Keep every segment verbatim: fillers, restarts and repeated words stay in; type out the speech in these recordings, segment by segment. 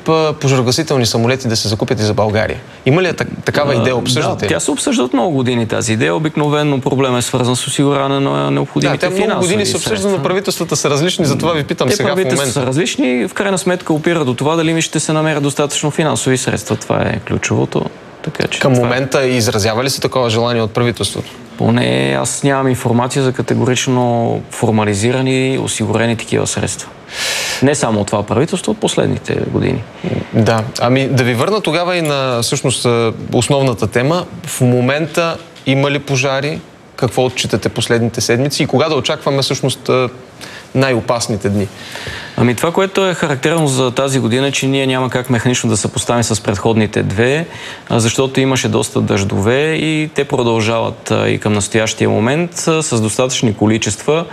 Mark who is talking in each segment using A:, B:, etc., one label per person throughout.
A: пожарогасителни самолети да се закупят и за България? Има ли такава идея? Обсъждате ли?
B: Да, тя се обсъжда от много години тази идея. Обикновено проблем е свързан с осигуряване на необходимите финансови средства.
A: Да, много години се обсъжда, но правителствата са различни, затова ви питам
B: Те
A: сега в момента.
B: Правителствата са различни, в крайна сметка опира до това дали ми ще се намерят достатъчно финансови средства. Това е ключовото. Така, че
A: към момента е... изразява ли се такова желание от правителството?
B: Поне аз нямам информация за категорично формализирани, осигурени такива средства. Не само от това правителство, от последните години.
A: Да, ами да ви върна тогава и на всъщност основната тема. В момента има ли пожари? Какво отчитате последните седмици и кога да очакваме всъщност най-опасните дни?
B: Ами това, което е характерно за тази година, че ние няма как механично да се поставим с предходните две, защото имаше доста дъждове и те продължават и към настоящия момент с достатъчни количества,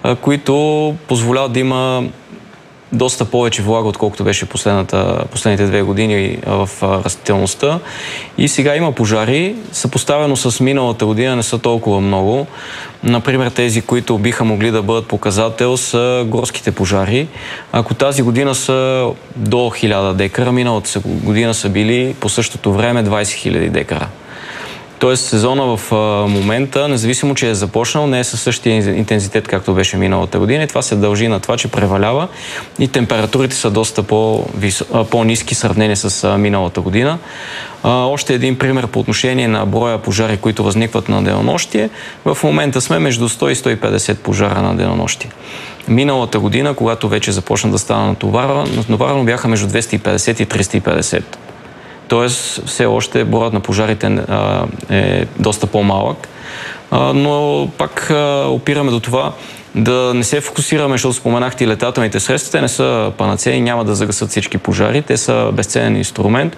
B: които позволяват да има доста повече влага, отколкото беше последните две години в растителността. И сега има пожари. Съпоставено с миналата година не са толкова много. Например, тези, които биха могли да бъдат показател, са горските пожари. Ако тази година са до хиляда декара, миналата година са били по същото време двайсет хиляди декара. Тоест сезона в момента, независимо, че е започнал, не е със същия интензитет, както беше миналата година. И това се дължи на това, че превалява и температурите са доста по-ниски в сравнение с миналата година. Още един пример по отношение на броя пожари, които възникват на денонощие. В момента сме между сто и сто и петдесет пожара на денонощие. Миналата година, когато вече започна да стана натоварвано, бяха между двеста и петдесет и триста и петдесет. Тоест, все още броят на пожарите а, е доста по-малък. А, но пак а, опираме до това да не се фокусираме, защото споменахте и летателните средства. Те не са панацеи, няма да загасат всички пожари. Те са безценен инструмент,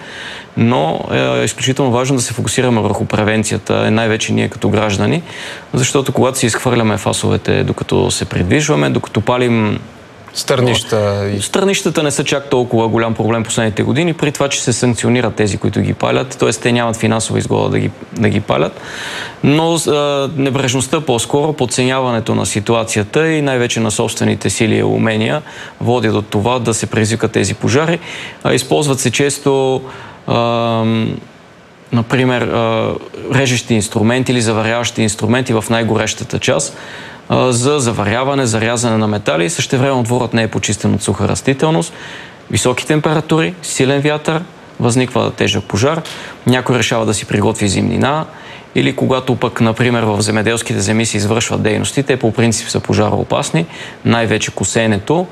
B: но е изключително важно да се фокусираме върху превенцията, най-вече ние като граждани, защото когато си изхвърляме фасовете, докато се придвижваме, докато палим
A: Стърнища.
B: Стърнищата не са чак толкова голям проблем последните години, при това, че се санкционират тези, които ги палят, т.е. те нямат финансова изгода да ги, да ги палят, но а, небрежността по-скоро, подценяването на ситуацията и най-вече на собствените сили и умения води до това да се предизвикат тези пожари. А, използват се често а, например а, режещи инструменти или заваряващи инструменти в най-горещата част, за заваряване, за рязане на метали. Същевременно дворът не е почистен от суха растителност. Високи температури, силен вятър, възниква тежък пожар. Някой решава да си приготви зимнина или когато пък, например, в земеделските земи се извършват дейности, те по принцип са пожароопасни, най-вече косенето,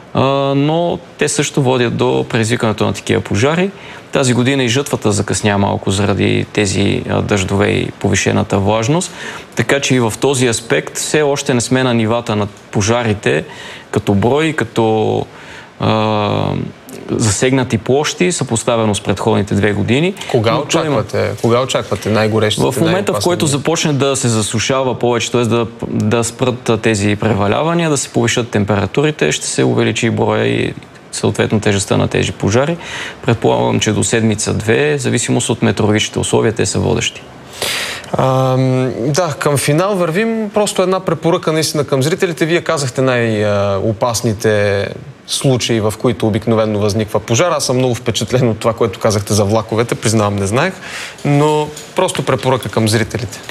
B: но те също водят до предизвикането на такива пожари. Тази година и жътвата закъсня малко заради тези дъждове и повишената влажност. Така че и в този аспект все още не сме на нивата на пожарите като брой, като а, засегнати площи, съпоставено с предходните две години.
A: Кога очаквате, има... Кога очаквате най-горещите?
B: В момента, в който започне да се засушава повече, т.е. да, да спрат тези превалявания, да се повишат температурите, ще се увеличи броя и съответно тежестта на тези пожари. Предполагам, че до седмица-две, зависимост от метеорологичните условия, те са водещи.
A: А, да, към финал вървим. Просто една препоръка наистина към зрителите. Вие казахте най-опасните случаи, в които обикновено възниква пожар. Аз съм много впечатлен от това, което казахте за влаковете. Признавам, не знаех. Но просто препоръка към зрителите.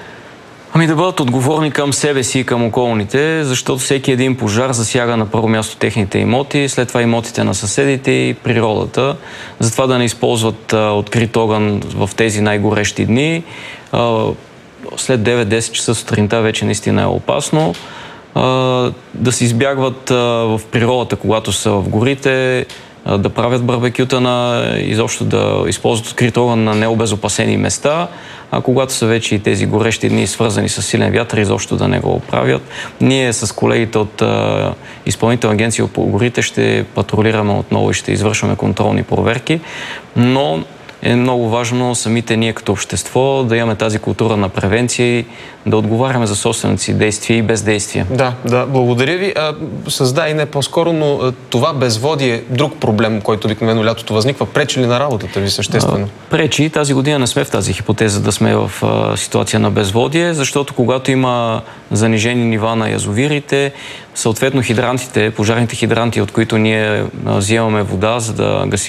B: Ами да бъдат отговорни към себе си и към околните, защото всеки един пожар засяга на първо място техните имоти, след това имотите на съседите и природата. Затова да не използват а, открит огън в тези най-горещи дни. А, след девет-десет часа сутринта вече наистина е опасно. А, да се избягват а, в природата, когато са в горите, а, да правят барбекюта, на, изобщо да използват открит огън на необезопасени места. А когато са вече и тези горещи дни, свързани с силен вятър, изобщо да не го правят. Ние с колегите от а, Изпълнителна агенция по горите ще патрулираме отново и ще извършваме контролни проверки, но е много важно самите ние като общество да имаме тази култура на превенция и да отговаряме за собствените си действия и бездействия.
A: Да, да, благодаря ви. А, създа и не по-скоро, но а, това безводие е друг проблем, който обикновено лятото възниква. Пречи ли на работата ви съществено?
B: А, пречи. Тази година не сме в тази хипотеза да сме в а, ситуация на безводие, защото когато има занижени нива на язовирите, съответно хидрантите, пожарните хидранти, от които ние а, взимаме вода, за да гасим